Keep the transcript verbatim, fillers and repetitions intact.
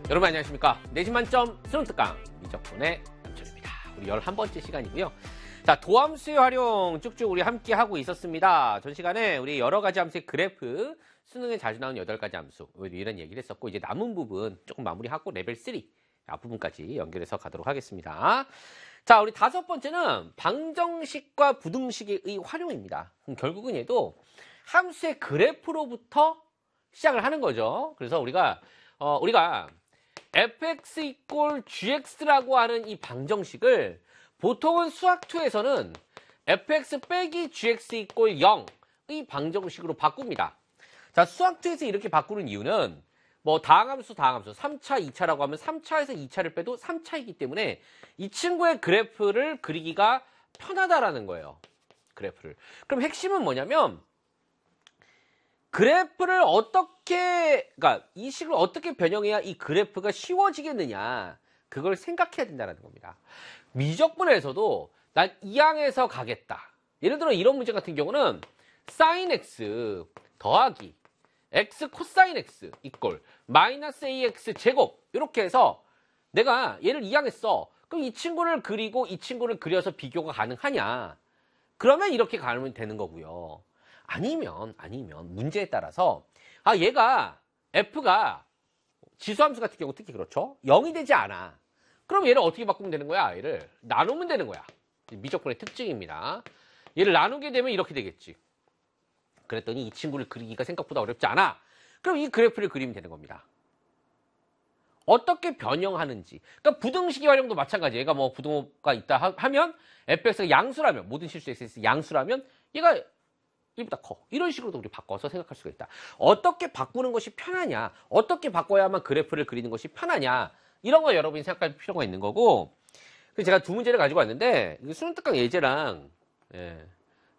여러분 안녕하십니까. 내신 만점 수능 특강 미적분의 남철입니다. 우리 열한 번째 시간이고요. 자, 도함수의 활용 쭉쭉 우리 함께 하고 있었습니다. 전 시간에 우리 여러 가지 함수의 그래프, 수능에 자주 나오는 여덟 가지 함수 이런 얘기를 했었고, 이제 남은 부분 조금 마무리하고 레벨 삼 앞부분까지 연결해서 가도록 하겠습니다. 자, 우리 다섯 번째는 방정식과 부등식의 활용입니다. 그럼 결국은 얘도 함수의 그래프로부터 시작을 하는 거죠. 그래서 우리가 어, 우리가 fx 이꼴 gx라고 하는 이 방정식을 보통은 수학투에서는 fx 빼기 gx 이꼴 영의 방정식으로 바꿉니다. 자, 수학투에서 이렇게 바꾸는 이유는 뭐 다항함수 다항함수 삼 차, 이 차라고 하면 삼 차에서 이 차를 빼도 삼 차이기 때문에 이 친구의 그래프를 그리기가 편하다라는 거예요. 그래프를. 그럼 핵심은 뭐냐면 그래프를 어떻게, 그러니까 이 식을 어떻게 변형해야 이 그래프가 쉬워지겠느냐, 그걸 생각해야 된다는 겁니다. 미적분에서도 난 이 항에서 가겠다. 예를 들어 이런 문제 같은 경우는 sin x 더하기 x 코사인 x 이꼴 마이너스 에이엑스 제곱, 이렇게 해서 내가 얘를 이 항에 써. 그럼 이 친구를 그리고 이 친구를 그려서 비교가 가능하냐? 그러면 이렇게 가면 되는 거고요. 아니면, 아니면, 문제에 따라서, 아, 얘가, f가, 지수함수 같은 경우 특히 그렇죠? 영이 되지 않아. 그럼 얘를 어떻게 바꾸면 되는 거야? 얘를 나누면 되는 거야. 미적분의 특징입니다. 얘를 나누게 되면 이렇게 되겠지. 그랬더니 이 친구를 그리기가 생각보다 어렵지 않아. 그럼 이 그래프를 그리면 되는 겁니다. 어떻게 변형하는지. 그러니까 부등식의 활용도 마찬가지. 얘가 뭐 부등호가 있다 하면, fx가 양수라면, 모든 실수 xx 양수라면, 얘가 일보다 커. 이런 식으로도 우리 바꿔서 생각할 수가 있다. 어떻게 바꾸는 것이 편하냐, 어떻게 바꿔야만 그래프를 그리는 것이 편하냐, 이런 거 여러분이 생각할 필요가 있는 거고. 그래서 제가 두 문제를 가지고 왔는데 수능 특강 예제랑 예,